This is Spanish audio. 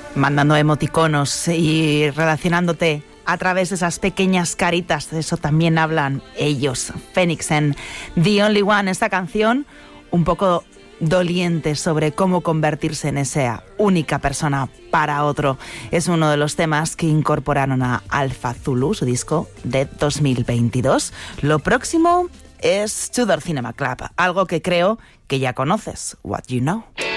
mandando emoticonos y relacionándote a través de esas pequeñas caritas. De eso también hablan ellos. Phoenix en The Only One, esta canción un poco doliente sobre cómo convertirse en esa única persona para otro. Es uno de los temas que incorporaron a Alpha Zulu, su disco de 2022. Lo próximo es Tudor Cinema Club, algo que creo que ya conoces. What You Know.